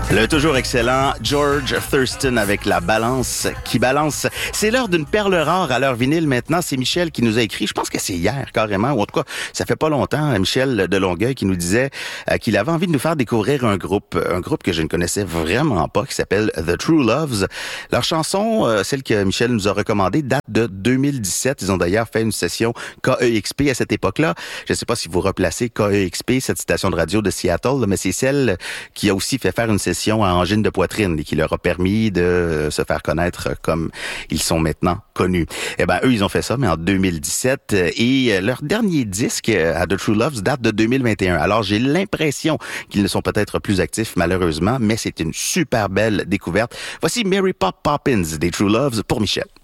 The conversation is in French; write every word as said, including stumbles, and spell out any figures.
Le toujours excellent George Thurston avec la balance qui balance. C'est l'heure d'une perle rare à l'heure vinyle maintenant. C'est Michel qui nous a écrit, je pense que c'est hier carrément, ou en tout cas, ça fait pas longtemps, Michel de Longueuil qui nous disait euh, qu'il avait envie de nous faire découvrir un groupe, un groupe que je ne connaissais vraiment pas, qui s'appelle The True Loves. Leur chanson, euh, celle que Michel nous a recommandée, date de deux mille dix-sept. Ils ont d'ailleurs fait une session K E X P à cette époque-là. Je ne sais pas si vous replacez K E X P, cette station de radio de Seattle, mais c'est celle qui a aussi fait faire une session à angine de poitrine et qui leur a permis de se faire connaître comme ils sont maintenant connus. Eh ben, eux, ils ont fait ça, mais en deux mille dix-sept. Et leur dernier disque à The True Loves date de deux mille vingt et un. Alors, j'ai l'impression qu'ils ne sont peut-être plus actifs, malheureusement, mais c'est une super belle découverte. Voici Mary Pop Poppins des True Loves pour Michel.